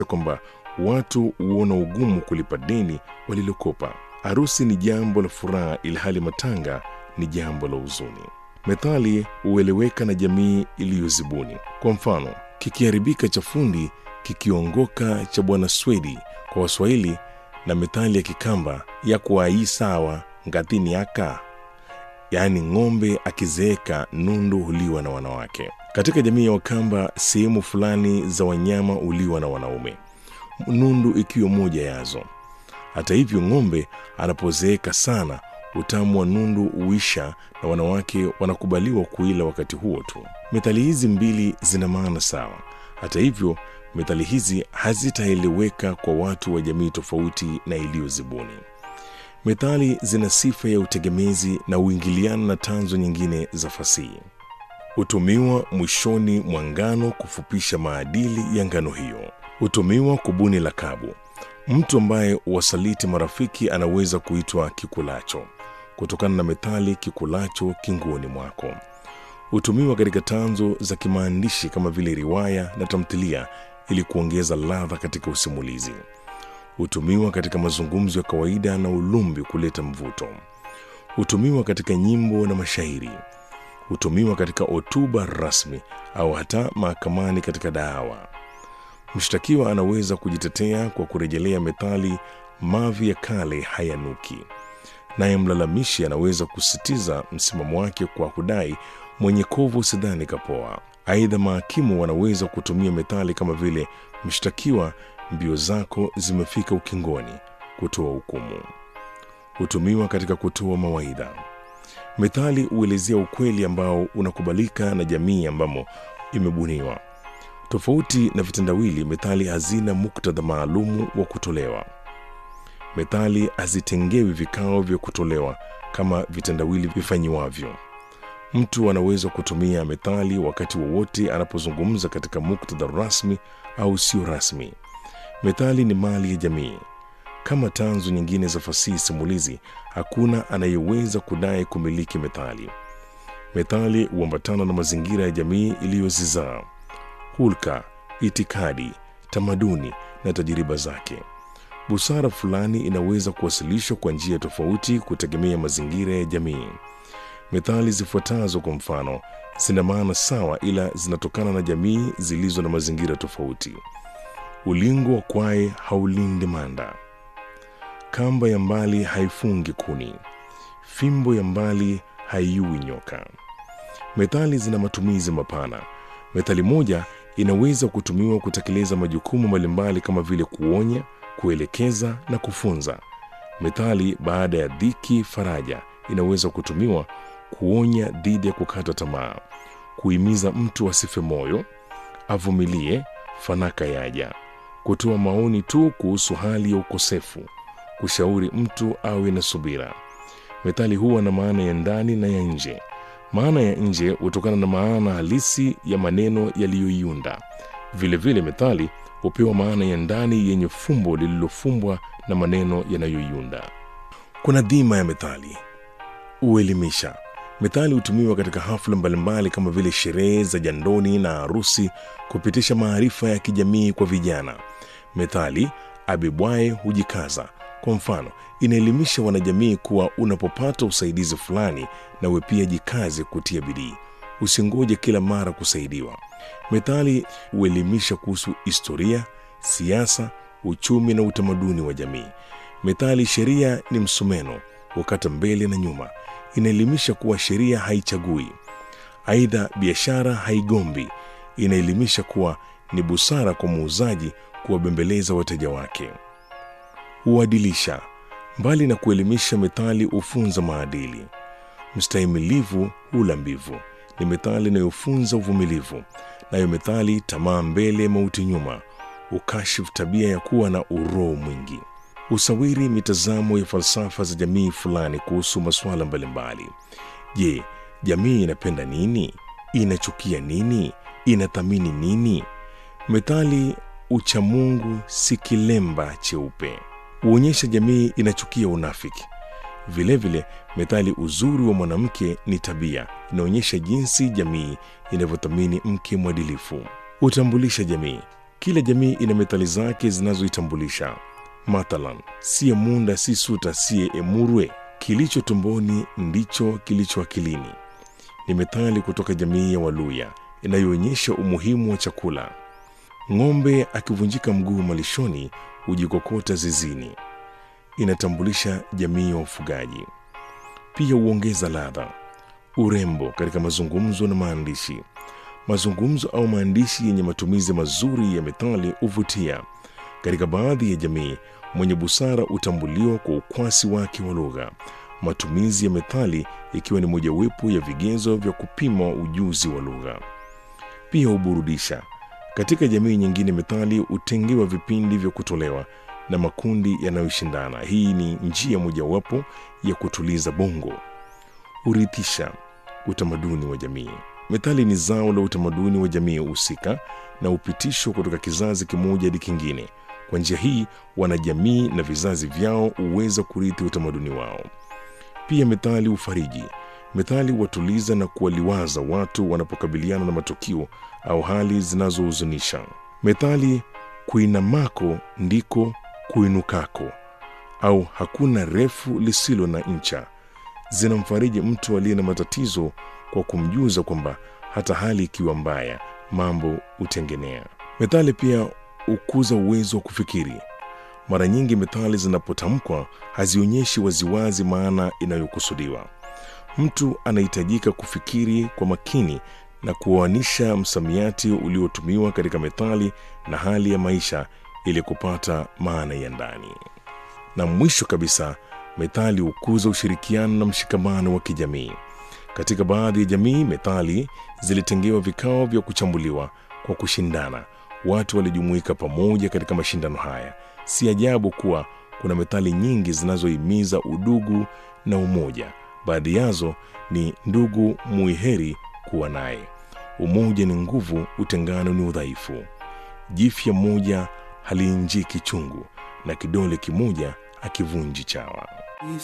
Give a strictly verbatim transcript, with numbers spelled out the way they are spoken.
kwamba watu huona ugumu kulipa deni walilokopa. Harusi ni jambo la furaha ilhali matanga ni jambo la huzuni. Methali hueleweka na jamii iliyozibuni. Kwa mfano, kikiharibika cha fundi kikiongoka cha bwana Swedi kwa Waswahili, na methali ya Kikamba ya kuai sawa ngatini aka, yaani ng'ombe akizeeka nundu huliwa na wanawake. Katika jamii ya Wakamba, sehemu fulani za wanyama huliwa na wanaume, nundu ikiwa moja yazo. Hata hivyo, ng'ombe anapozeeka sana, utamu wa nundu huisha na wanawake wanakubaliwa kuila wakati huo tu. Methali hizi mbili zina maana sawa. Hata hivyo, methali hizi hazitaeleweka kwa watu wa jamii tofauti na iliyozibuni. Methali zina sifa ya utegemezi na uingiliano na tanzo nyingine za fasihi. Hutumiwa mwishoni mwa ngano kufupisha maadili ya ngano hiyo. Hutumiwa kubuni lakabu. Mtu ambaye wasaliti marafiki anaweza kuitwa kikulacho, kutokana na methali kikulacho kinguoni mwako. Hutumiwa katika tanzo za kimaandishi kama vile riwaya na tamthilia ili kuongeza ladha katika usimulizi. Hutumiwa katika mazungumzo ya kawaida na ulumbi kuleta mvuto. Hutumiwa katika nyimbo na mashairi. Hutumiwa katika hotuba rasmi au hata mahakamani katika dawa. Mshtakiwa anaweza kujitetea kwa kurejelea methali mavi ya kale hayanuki, naye mlalamishi anaweza kusitiza msimamo wake kwa kudai mwenye kovu sidhani kapoa. Aidha, mahakimu wanaweza kutumia methali kama vile mshtakiwa, mbio zako zimefika ukingoni, kutoa hukumu. Hutumiwa katika kutoa mawaidha. Methali huelezea ukweli ambao unakubalika na jamii ambamo imebuniwa. Tofauti na vitendawili, methali hazina muktadha maalumu wa kutolewa. Methali hazitengewi vikao vya kutolewa kama vitendawili vifanyiwavyo. Mtu anaweza kutumia methali wakati wowote anapozungumza katika muktadha rasmi au sio rasmi. Methali ni mali ya jamii. Kama tanzu nyingine za fasihi simulizi, hakuna anayeweza kudai kumiliki methali. Methali huambatana na mazingira ya jamii iliyozizaa, hulka, itikadi, tamaduni na tajiriba zake. Busara fulani inaweza kuwasilishwa kwa njia tofauti kutegemea mazingira ya jamii. Methali zifuatazo kwa mfano zina maana sawa, ila zinatokana na jamii zilizo na mazingira tofauti. Ulingo wa kwae haulindi manda. Kamba ya mbali haifungi kuni. Fimbo ya mbali haiui nyoka. Methali zina matumizi mapana. Methali moja inaweza kutumiwa kutekeleza majukumu mbalimbali kama vile kuonya, kuelekeza na kufunza. Methali baada ya dhiki faraja inaweza kutumiwa kuonya dhidi ya kukata tamaa, kuhimiza mtu asife moyo, avumilie, fanaka yaja, kutoa maoni tu kuhusu hali ya ukosefu, kushauri mtu awe na subira. Methali huwa na maana ya ndani na ya nje. Maana ya nje hutokana na maana halisi ya maneno yaliyoiunda. Vile vile methali hupewa maana ya ndani yenye fumbo lililofumbwa na maneno yanayoiunda. Kuna dhima ya methali: uelimisha. Methali hutumiwa katika hafla mbalimbali kama vile sherehe za jandoni na harusi kupitisha maarifa ya kijamii kwa vijana. Methali abebwaye hujikaza, kwa mfano, inaelimisha wanajamii kuwa unapopata usaidizi fulani na wewe pia jikaze kutia bidii, usingoje kila mara kusaidiwa. Methali huelimisha kuhusu historia, siasa, uchumi na utamaduni wa jamii. Methali sheria ni msumeno, wakata mbele na nyuma, inaelimisha kuwa sheria haichagui. Aidha, biashara haigombi, inaelimisha kuwa ni busara kwa muuzaji kuwabembeleza wateja wake. Uadilisha. Mbali na kuelimisha, methali hufunza maadili. Mstahimilivu hula mbivu ni methali inayofunza uvumilivu. Nayo methali tamaa mbele mauti nyuma ukashifu tabia ya kuwa na uroho mwingi. Usawiri mitazamo ya falsafa za jamii fulani kuhusu masuala mbalimbali. Je, jamii inapenda nini? Inachukia nini? Inathamini nini? Methali uchamungu si kilemba cheupe huonyesha jamii inachukia unafiki. Vile vile methali uzuri wa mwanamke ni tabia inaonyesha jinsi jamii inavyothamini mke mwadilifu. Utambulisha jamii. Kila jamii ina methali zake zinazoitambulisha. Mathalan, siye munda si suta siye emurwe, kilicho tumboni ndicho kilicho akilini. Ni methali kutoka jamii ya Waluya inayoonyesha umuhimu wa chakula. Ng'ombe akivunjika mguu malishoni hujikokota zizini. Inatambulisha jamii ya wafugaji. Pia huongeza ladha, urembo katika mazungumzo na maandishi. Mazungumzo au maandishi yenye matumizi mazuri ya methali huvutia. Katika baadhi ya jamii, mwenye busara hutambuliwa kwa ukwasi wake wa lugha. Matumizi ya methali ikiwa ni mojawapo ya vigezo vya kupima ujuzi wa lugha. Pia huburudisha. Katika jamii nyingine, methali hutengewa vipindi vya kutolewa na makundi yanayoshindana. Hii ni njia mojawapo ya kutuliza bongo. Hurithisha utamaduni wa jamii. Methali ni zao la utamaduni wa jamii husika na upitishwa kutoka kizazi kimoja hadi kingine. Kwa njia hii, wanajamii na vizazi vyao huweza kurithi utamaduni wao. Pia methali hufariji. Methali huwatuliza na kuwaliwaza watu wanapokabiliana na matukio au hali zinazohuzunisha. Methali kuinamako ndiko kuinukako, au hakuna refu lisilo na ncha, zinamfariji mtu aliye na matatizo kwa kumjuza kwamba hata hali ikiwa mbaya, mambo hutengenea. Methali pia hukuza uwezo wa kufikiri. Mara nyingi methali zinapotamkwa hazionyeshi waziwazi maana inayokusudiwa. Mtu anahitajika kufikiri kwa makini na kuoanisha msamiati uliotumiwa katika methali na hali ya maisha ili kupata maana ya ndani. Na mwisho kabisa, methali hukuza ushirikiano na mshikamano wa kijamii. Katika baadhi ya jamii, methali zilitengewa vikao vya kuchambuliwa kwa kushindana. Watu walijumuika pamoja katika mashindano haya. Si ajabu kuwa kuna methali nyingi zinazohimiza udugu na umoja. Baadhi yazo ni ndugu muiheri kuwa naye, umoja ni nguvu, utengano ni udhaifu, jifya moja haliinjiki chungu, na kidole kimoja hakivunji chawa.